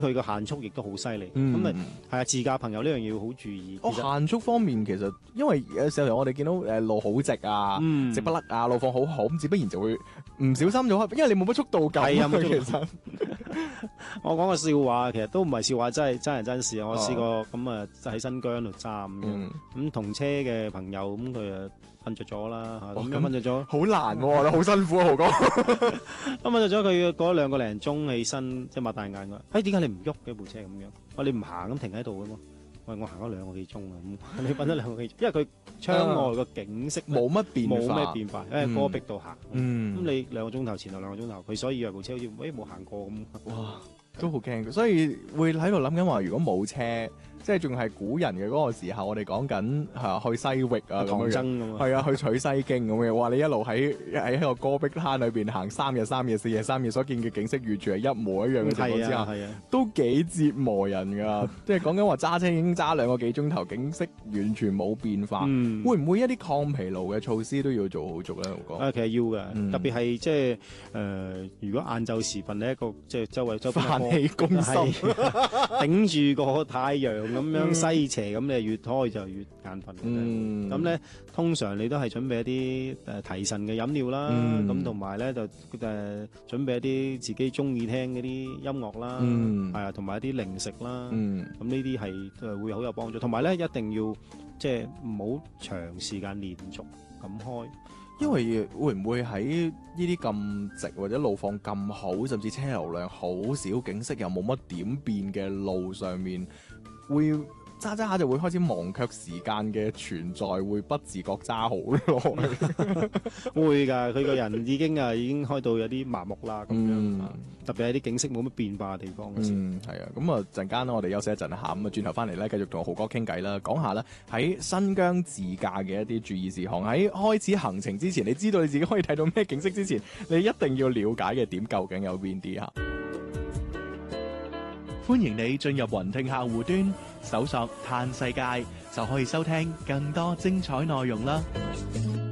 佢個限速亦都好犀利。咁係啊，自駕朋友呢樣嘢要好注意。 限速方面其實因為有時候我哋見到路好直啊，直不甩啊，路況好好，咁自不然就會唔小心咗，因為你冇乜速度感。係啊，其實我講個笑話，其實都唔係笑話，真係真人真事啊！我試過咁啊，喺新疆度揸咁樣，咁同車嘅朋友咁佢啊瞓着咗啦，咁樣瞓着咗， 好難喎，好辛苦啊，豪哥。 咁瞓着咗，佢過咗2個零鐘起身，即係擘大眼佢，點解你唔喐嘅部車咁樣？我你唔行咁停喺度嘅嘛？我行咗2個幾鐘啊！咁你瞓咗2個幾鐘，因為佢窗外個景色冇乜變化，因為戈壁度行，咁你2個鐘頭前後2個鐘頭，佢所以部車好似冇行過咁。 哇，都好驚，所以會喺度諗緊話，如果冇車，即係仲係古人嘅嗰個時候，我哋講緊去西域啊， 唐僧咁係啊，去取西經咁嘅。哇！你一路喺個戈壁灘裏邊行3日3夜4夜3夜，所見嘅景色完全係一模一樣嘅情況之下，都幾折磨人噶。即係講緊話揸車已經揸2個幾鐘頭，景色完全冇變化。會唔會一啲抗疲勞嘅措施都要做好足咧？我講其實要嘅，特別係即係如果晏晝時分呢一個即係周圍飯氣攻心， 頂住個太陽咁樣西斜，咁你越開就越眼瞓。咁咧通常你都係準備一啲提神嘅飲料啦，咁同埋咧就準備一啲自己中意聽嗰啲音樂啦，係啊，同埋一啲零食啦。咁呢啲係會好有幫助。同埋咧一定要即係唔好長時間連續咁開。 因為會唔會喺呢啲咁直或者路況咁好，甚至車流量好少，景色又冇乜點變嘅路上面，會揸下就會開始忘卻時間嘅存在，會不自覺揸好耐。 會㗎，佢個人已經開到有啲麻木啦咁樣。特別係啲景色冇乜變化嘅地方。 係啊，咁啊陣間我哋休息一陣下，咁啊轉頭翻嚟咧，繼續同豪哥傾偈啦，講下咧喺新疆自駕嘅一啲注意事項。喺開始行程之前，你知道你自己可以睇到咩景色之前，你一定要了解嘅點究竟有邊啲嚇？ 歡迎你進入雲聽客戶端，搜索嘆世界，就可以收聽更多精彩內容啦。